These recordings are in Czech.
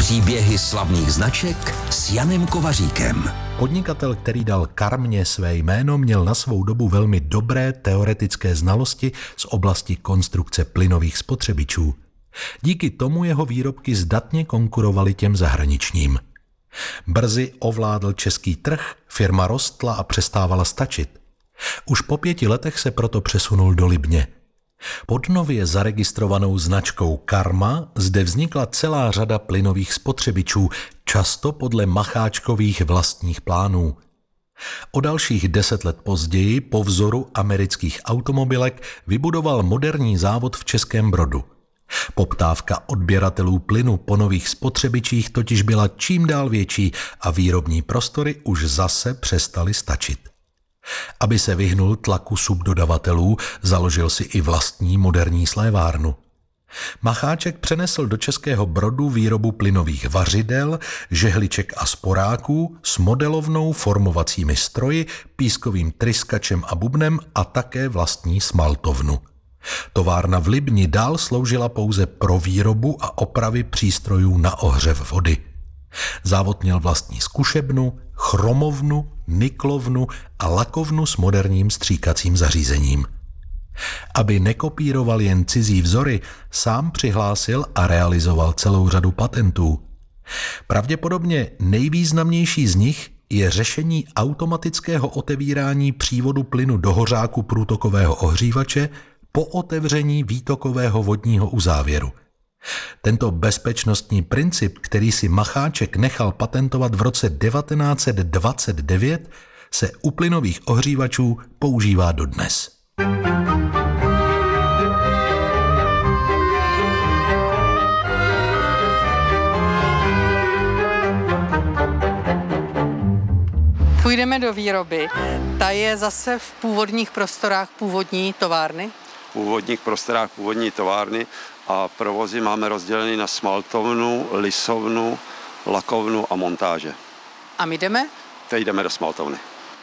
Příběhy slavných značek s Janem Kovaříkem. Podnikatel, který dal Karmě své jméno, měl na svou dobu velmi dobré teoretické znalosti z oblasti konstrukce plynových spotřebičů. Díky tomu jeho výrobky zdatně konkurovaly těm zahraničním. Brzy ovládl český trh, firma rostla a přestávala stačit. Už po 5 letech se proto přesunul do Libně. Pod nově zaregistrovanou značkou Karma zde vznikla celá řada plynových spotřebičů, často podle Macháčkových vlastních plánů. O dalších 10 let později po vzoru amerických automobilek vybudoval moderní závod v Českém Brodu. Poptávka odběratelů plynu po nových spotřebičích totiž byla čím dál větší a výrobní prostory už zase přestaly stačit. Aby se vyhnul tlaku subdodavatelů, založil si i vlastní moderní slévárnu. Macháček přenesl do Českého Brodu výrobu plynových vařidel, žehliček a sporáků s modelovnou formovacími stroji, pískovým tryskačem a bubnem a také vlastní smaltovnu. Továrna v Libni dál sloužila pouze pro výrobu a opravy přístrojů na ohřev vody. Závod měl vlastní zkušebnu, chromovnu, niklovnu a lakovnu s moderním stříkacím zařízením. Aby nekopíroval jen cizí vzory, sám přihlásil a realizoval celou řadu patentů. Pravděpodobně nejvýznamnější z nich je řešení automatického otevírání přívodu plynu do hořáku průtokového ohřívače po otevření výtokového vodního uzávěru. Tento bezpečnostní princip, který si Macháček nechal patentovat v roce 1929, se u plynových ohřívačů používá dodnes. Půjdeme do výroby. Ta je zase v původních prostorách původní továrny? V původních prostorách původní továrny a provozy máme rozdělený na smaltovnu, lisovnu, lakovnu a montáže. A my jdeme? Teď jdeme do smaltovny.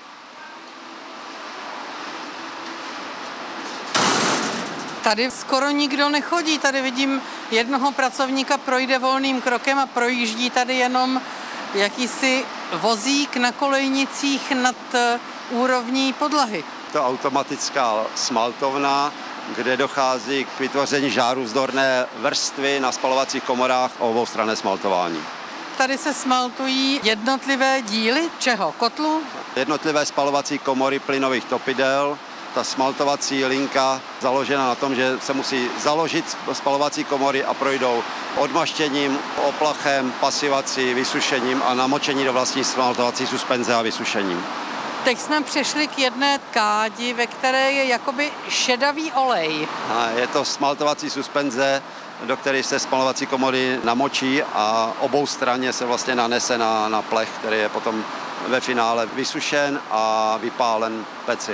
Tady skoro nikdo nechodí. Tady vidím jednoho pracovníka, projde volným krokem a projíždí tady jenom jakýsi vozík na kolejnicích nad úrovní podlahy. To automatická smaltovna, kde dochází k vytvoření žáru vzdorné vrstvy na spalovacích komorách o oboustranné smaltování. Tady se smaltují jednotlivé díly čeho? Kotlu? Jednotlivé spalovací komory plynových topidel. Ta smaltovací linka založena na tom, že se musí založit spalovací komory a projdou odmaštěním, oplachem, pasivací, vysušením a namočení do vlastní smaltovací suspenze a vysušením. Teď jsme přešli k jedné kádi, ve které je jakoby šedavý olej. A je to smaltovací suspenze, do které se spalovací komory namočí a obou straně se vlastně nanese na plech, který je potom ve finále vysušen a vypálen v peci.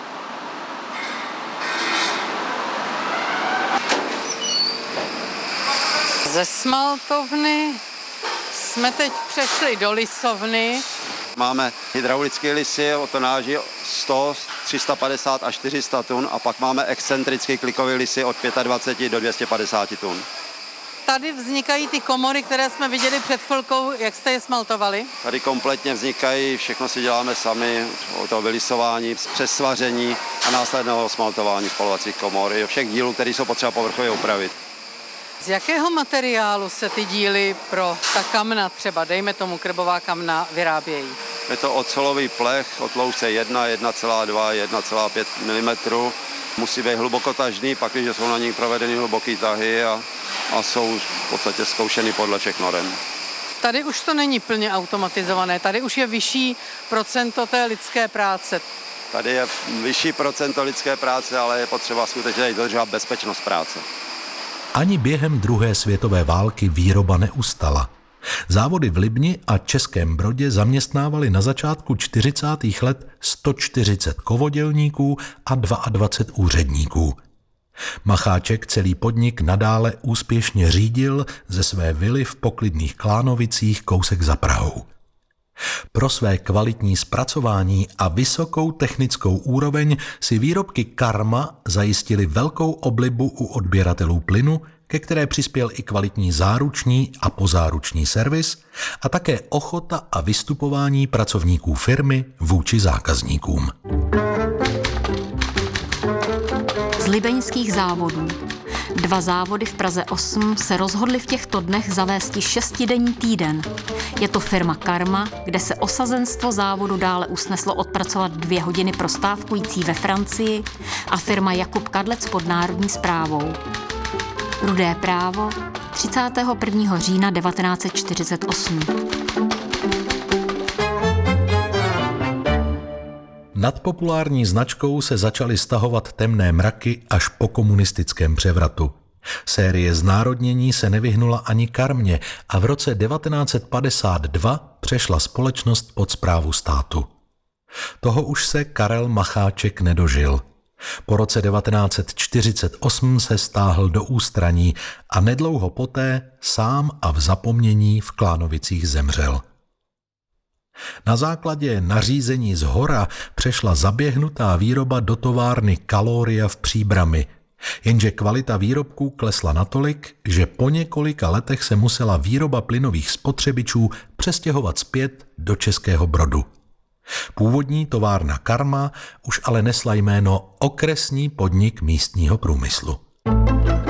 Ze smaltovny jsme teď přešli do lisovny. Máme hydraulické lisy o tonáži 100, 350 a 400 tun a pak máme excentrické klikové lisy od 25 do 250 tun. Tady vznikají ty komory, které jsme viděli před chvilkou, jak jste je smaltovali? Tady kompletně vznikají, všechno si děláme sami, o toho vylisování, přes svaření a následného smaltování spalovacích komor i všech dílů, které jsou potřeba povrchově upravit. Z jakého materiálu se ty díly pro ta kamna, třeba dejme tomu krbová kamna, vyrábějí? Je to ocelový plech o tloušťce 1, 1,2, 1,5 mm. Musí být hlubokotažný, pak když jsou na nich provedeny hluboké tahy a jsou v podstatě zkoušeny podle všech norem. Tady už to není plně automatizované, tady už je vyšší procento té lidské práce. Tady je vyšší procento lidské práce, ale je potřeba skutečně dodržovat bezpečnost práce. Ani během druhé světové války výroba neustala. Závody v Libni a Českém Brodě zaměstnávali na začátku 40. let 140 kovodělníků a 22 úředníků. Macháček celý podnik nadále úspěšně řídil ze své vily v poklidných Klánovicích kousek za Prahou. Pro své kvalitní zpracování a vysokou technickou úroveň si výrobky Karma zajistily velkou oblibu u odběratelů plynu ke které přispěl i kvalitní záruční a pozáruční servis a také ochota a vystupování pracovníků firmy vůči zákazníkům. Z libeňských závodů. 2 závody v Praze 8 se rozhodly v těchto dnech zavést 6denní týden. Je to firma Karma, kde se osazenstvo závodu dále usneslo odpracovat 2 hodiny pro stávkující ve Francii, a firma Jakub Kadlec pod národní správou. Rudé právo, 31. října 1948. Nad populární značkou se začaly stahovat temné mraky až po komunistickém převratu. Série znárodnění se nevyhnula ani Karmě a v roce 1952 přešla společnost pod správu státu. Toho už se Karel Macháček nedožil. Po roce 1948 se stáhl do ústraní a nedlouho poté sám a v zapomnění v Klánovicích zemřel. Na základě nařízení zhora přešla zaběhnutá výroba do továrny Kaloria v Příbrami, jenže kvalita výrobků klesla natolik, že po několika letech se musela výroba plynových spotřebičů přestěhovat zpět do Českého Brodu. Původní továrna Karma už ale nesla jméno Okresní podnik místního průmyslu.